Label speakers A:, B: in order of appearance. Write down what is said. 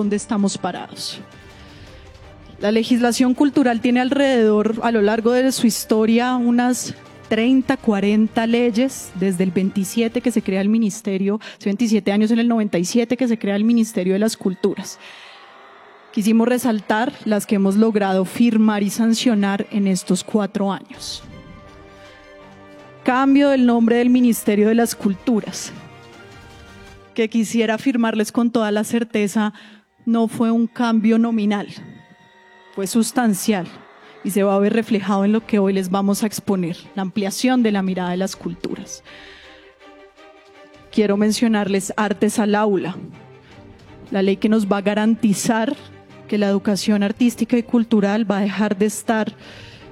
A: dónde estamos parados. La legislación cultural tiene alrededor, a lo largo de su historia, unas 30, 40 leyes, desde el 27 que se crea el Ministerio, hace 27 años en el 97 que se crea el Ministerio de las Culturas. Quisimos resaltar las que hemos logrado firmar y sancionar en estos 4 años. Cambio del nombre del Ministerio de las Culturas, que quisiera afirmarles con toda la certeza, no fue un cambio nominal, fue sustancial y se va a ver reflejado en lo que hoy les vamos a exponer, la ampliación de la mirada de las culturas. Quiero mencionarles Artes al Aula, la ley que nos va a garantizar que la educación artística y cultural va a dejar de estar